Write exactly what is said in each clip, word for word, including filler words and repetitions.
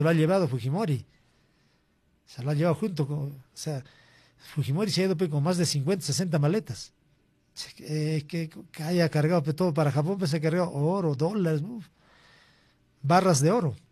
lo ha llevado Fujimori. Se lo ha llevado junto con, o sea, Fujimori se ha ido pues, con más de cincuenta, sesenta maletas. Eh, que, que haya cargado pues, todo para Japón, pues se ha cargado oro, dólares, uf, barras de oro.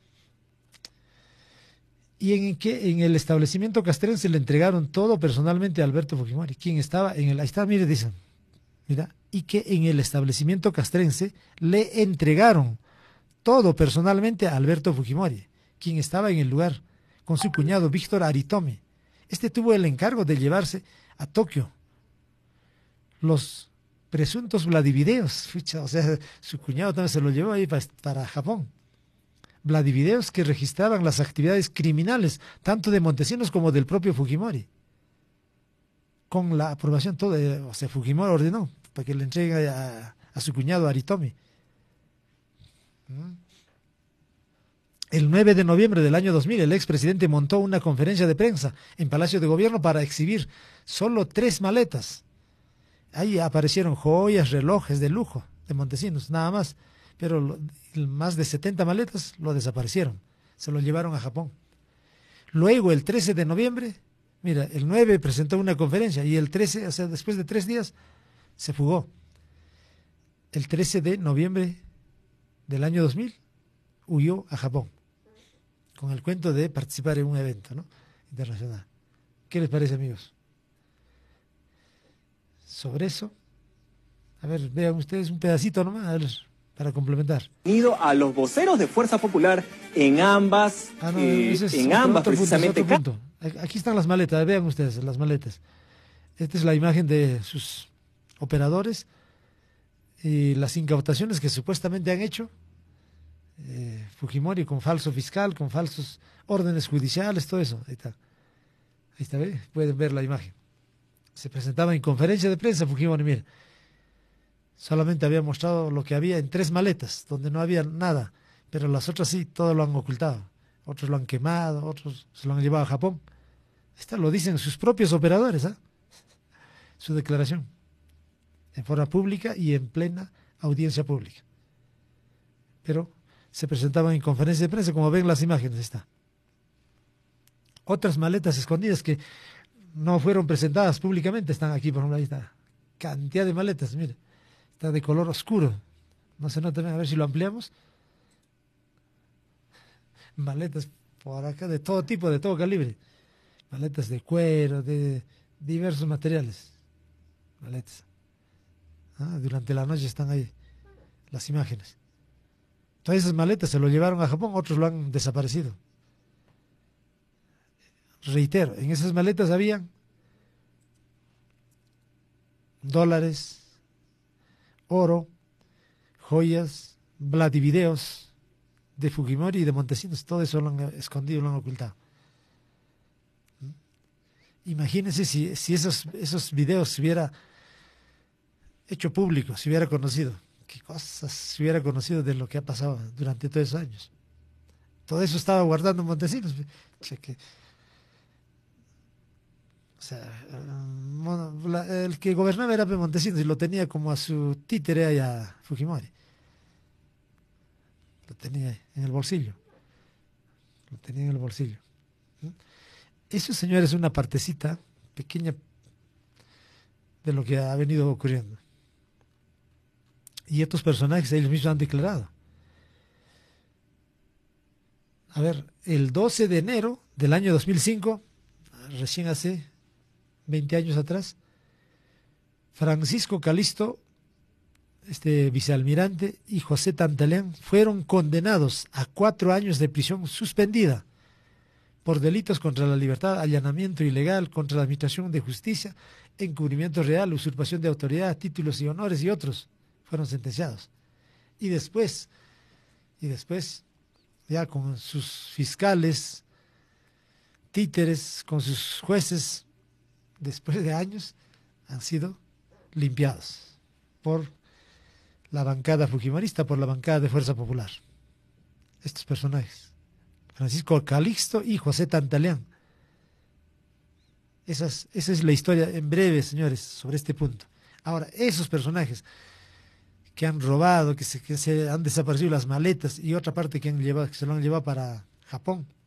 Y en que en el establecimiento castrense le entregaron todo personalmente a Alberto Fujimori, quien estaba en el, ahí está, mire, dicen, mira, y que en el establecimiento castrense le entregaron todo personalmente a Alberto Fujimori, quien estaba en el lugar con su cuñado Víctor Aritomi. Este tuvo el encargo de llevarse a Tokio los presuntos Vladivideos, ficha, o sea, su cuñado también se lo llevó ahí para, para Japón. Vladivideos que registraban las actividades criminales, tanto de Montesinos como del propio Fujimori. Con la aprobación, todo, eh, o sea, Fujimori ordenó para que le entregue a, a su cuñado Aritomi. El nueve de noviembre del año dos mil, el expresidente montó una conferencia de prensa en Palacio de Gobierno para exhibir solo tres maletas. Ahí aparecieron joyas, relojes de lujo de Montesinos, nada más. Pero lo, más de setenta maletas lo desaparecieron. Se lo llevaron a Japón. Luego, el trece de noviembre, mira, el nueve presentó una conferencia y el trece, o sea, después de tres días, se fugó. El trece de noviembre del año dos mil, huyó a Japón, con el cuento de participar en un evento, ¿no?, internacional. ¿Qué les parece, amigos? Sobre eso, a ver, vean ustedes un pedacito nomás, a ver, para complementar. Ido a los voceros de Fuerza Popular en ambas, ah, no, eh, es en otro, ambas otro precisamente. Punto, punto. Aquí están las maletas, vean ustedes las maletas. Esta es la imagen de sus operadores y las incautaciones que supuestamente han hecho eh, Fujimori con falso fiscal, con falsos órdenes judiciales, todo eso. Ahí está, ahí está, ¿ve? Pueden ver la imagen. Se presentaba en conferencia de prensa Fujimori, mire, solamente había mostrado lo que había en tres maletas, donde no había nada, pero las otras sí, todo lo han ocultado. Otros lo han quemado, otros se lo han llevado a Japón. Esto lo dicen sus propios operadores, ¿eh? Su declaración, en forma pública y en plena audiencia pública. Pero se presentaban en conferencia de prensa, como ven las imágenes, está. Otras maletas escondidas que no fueron presentadas públicamente están aquí, por ejemplo, ahí está. Cantidad de maletas, mire. Está de color oscuro. No se nota bien, a ver si lo ampliamos. Maletas por acá de todo tipo, de todo calibre. Maletas de cuero, de diversos materiales. Maletas. Ah, durante la noche están ahí las imágenes. Todas esas maletas se lo llevaron a Japón, otros lo han desaparecido. Reitero, en esas maletas habían dólares, oro, joyas, Vladivideos de Fujimori y de Montesinos, todo eso lo han escondido, lo han ocultado. Imagínense si, si esos, esos videos se hubiera hecho público, se hubiera conocido, qué cosas se hubiera conocido de lo que ha pasado durante todos esos años. Todo eso estaba guardando Montesinos. O sea, que, o sea el que gobernaba era Montesinos y lo tenía como a su títere allá Fujimori. Lo tenía en el bolsillo. Lo tenía en el bolsillo. Eso, señores, es una partecita pequeña de lo que ha venido ocurriendo. Y estos personajes ellos mismos han declarado. A ver, el doce de enero del año dos mil cinco, recién hace veinte años atrás, Francisco Calisto, este vicealmirante, y José Tantaleán fueron condenados a cuatro años de prisión suspendida por delitos contra la libertad, allanamiento ilegal, contra la administración de justicia, encubrimiento real, usurpación de autoridad, títulos y honores y otros. Fueron sentenciados. Y después, y después, ya con sus fiscales, títeres, con sus jueces, después de años, han sido limpiados por la bancada fujimorista, por la bancada de Fuerza Popular. Estos personajes, Francisco Calixto y José Tantaleán. Esas, esa es la historia en breve, señores, sobre este punto. Ahora, esos personajes que han robado, que se, que se han desaparecido las maletas y otra parte que, han llevado, que se lo han llevado para Japón.